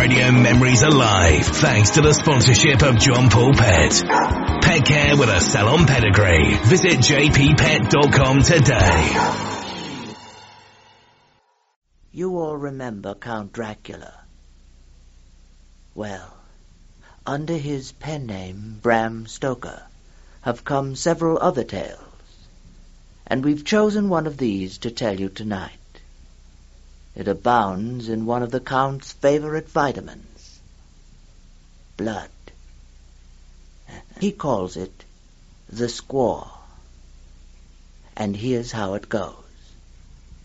radio memories alive thanks to the sponsorship of John Paul Pet. Pet care with a salon pedigree. Visit jppet.com today. You all remember Count Dracula. Well, under his pen name, Bram Stoker, have come several other tales, and we've chosen one of these to tell you tonight. It abounds in one of the Count's favorite vitamins, blood. He calls it the Squaw. And here's how it goes.